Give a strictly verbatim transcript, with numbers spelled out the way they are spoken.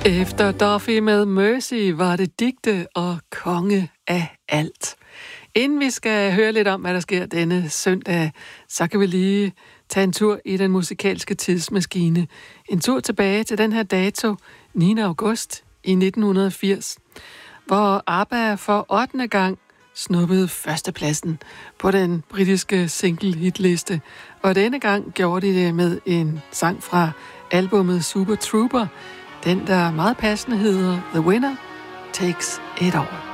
Efter Duffy med Mercy var det digte og konge af alt. Inden vi skal høre lidt om, hvad der sker denne søndag, så kan vi lige tage en tur i den musikalske tidsmaskine. En tur tilbage til den her dato, niende august i nitten firs, hvor ABBA for ottende gang snuppede førstepladsen på den britiske single-hitliste. Og denne gang gjorde de det med en sang fra albumet Super Trooper, den der meget passende hedder The Winner Takes It All.